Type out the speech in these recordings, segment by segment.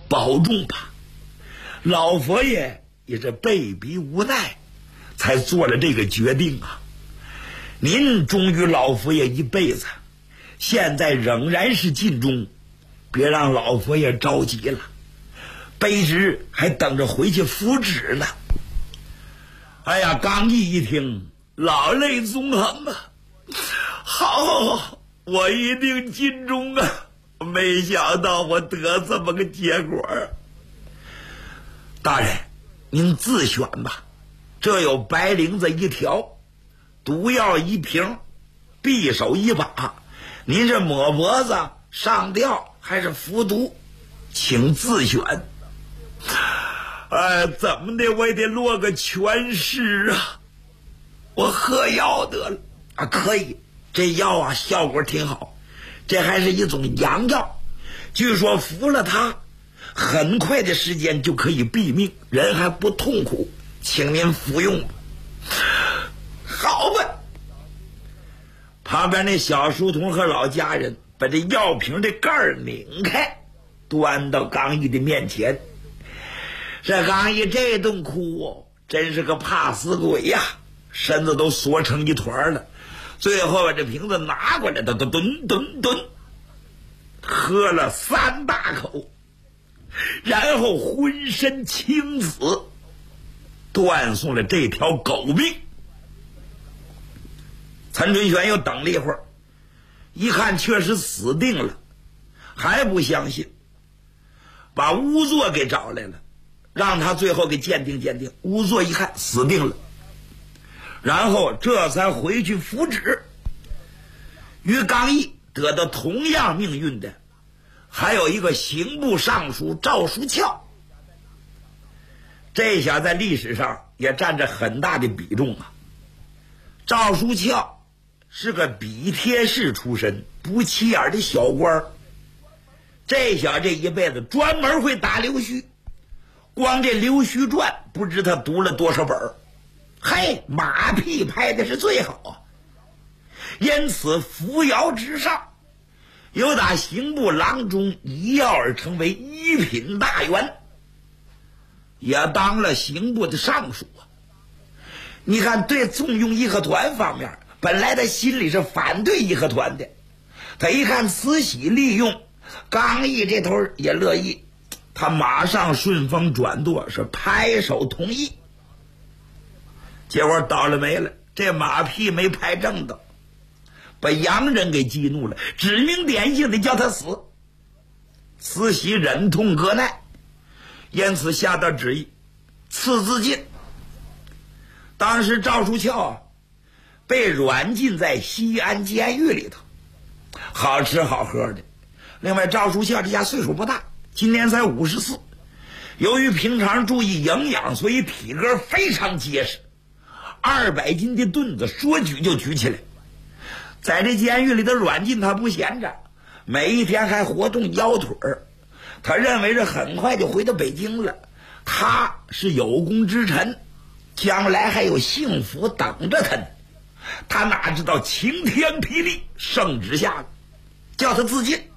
保重吧。老佛爷也是被逼无奈才做了这个决定啊。您忠于老佛爷一辈子，现在仍然是尽忠，别让老佛爷着急了。卑职还等着回去复旨呢。哎呀，刚毅一听，老泪纵横啊！好，我一定尽忠啊！没想到我得这么个结果。大人，您自选吧，这有白绫子一条，毒药一瓶，匕首一把，您是抹脖子、上吊还是服毒，请自选。怎么的我也得落个全尸啊！我喝药得了啊，可以，这药啊效果挺好，这还是一种阳药，据说服了它很快的时间就可以毙命，人还不痛苦，请您服用吧。好吧。旁边那小书童和老家人把这药瓶的盖儿拧开，端到刚毅的面前。这刚毅这顿哭哦，真是个怕死鬼呀，身子都缩成一团了。最后把这瓶子拿过来，他吨喝了3大口，然后浑身青紫，断送了这条狗命。陈春玄又等了一会儿，一看确实死定了，还不相信，把仵作给找来了，让他最后给鉴定鉴定。仵作一看死定了，然后这才回去复旨。与刚毅得到同样命运的还有一个刑部尚书赵书翘，这下在历史上也占着很大的比重啊。赵书翘是个笔帖式出身，不起眼的小官，这小这一辈子专门会打溜须，光这溜须传不知他读了多少本，嘿，马屁拍的是最好啊。因此扶摇直上，由打刑部郎中一跃而成为一品大员，也当了刑部的尚书啊。你看，对重用义和团方面，本来他心里是反对义和团的，他一看慈禧利用，刚毅这头也乐意，他马上顺风转舵，是拍手同意。结果倒了霉了，这马屁没拍正道，把洋人给激怒了，指名点姓的叫他死。慈禧忍痛割耐，因此下达旨意赐自尽。当时赵书翘被软禁在西安监狱里头，好吃好喝的。另外赵书翘这家岁数不大，今年才54，由于平常注意营养，所以体格非常结实，200斤的盾子说举就举起来。在这监狱里的软禁他不闲着，每一天还活动腰腿儿。他认为是很快就回到北京了，他是有功之臣，将来还有幸福等着他呢。他哪知道晴天霹雳，圣旨下了，叫他自尽。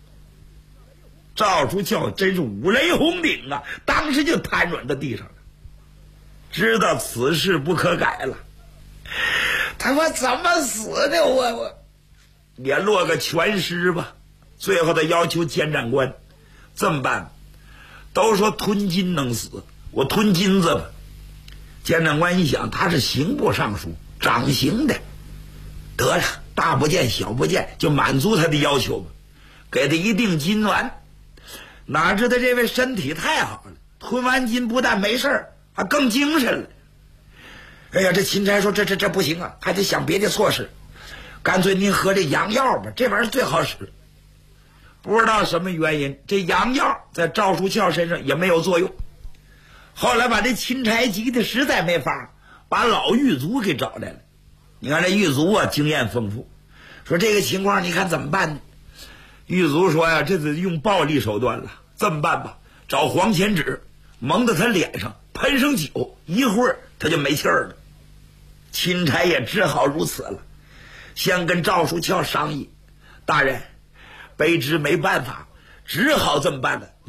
赵书翘真是五雷轰顶啊，当时就瘫软在地上了，知道此事不可改了。他说怎么死的，我也落个全尸吧。最后他要求监斩官这么办，都说吞金能死，我吞金子吧。监斩官一想，他是刑部尚书，掌刑的，得了，大不见小不见，就满足他的要求吧，给他一锭金丸。哪知道这位身体太好了，吞完金不但没事还更精神了。哎呀，这钦差说这不行啊，还得想别的措施，干脆您喝这洋药吧，这玩意儿最好使。不知道什么原因，这洋药在赵书翘身上也没有作用。后来把这钦差急的实在没法，把老狱卒给找来了。你看这狱卒啊，经验丰富，说这个情况你看怎么办呢？狱卒说呀，这得用暴力手段了。这么办吧，找黄钱纸蒙到他脸上，喷上酒，一会儿他就没气儿了。钦差也只好如此了，先跟赵书翘商议，大人卑职没办法，只好这么办了。